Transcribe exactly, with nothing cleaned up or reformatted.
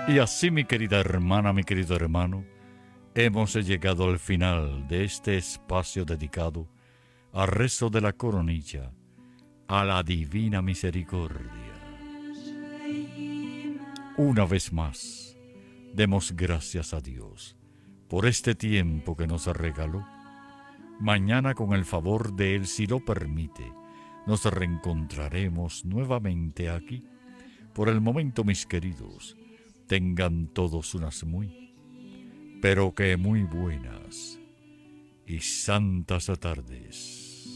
Y así, mi querida hermana, mi querido hermano, hemos llegado al final de este espacio dedicado al rezo de la coronilla, a la divina misericordia. Una vez más, demos gracias a Dios por este tiempo que nos regaló. Mañana, con el favor de Él, si lo permite, nos reencontraremos nuevamente aquí. Por el momento, mis queridos, tengan todos unas muy, pero que muy buenas y santas tardes.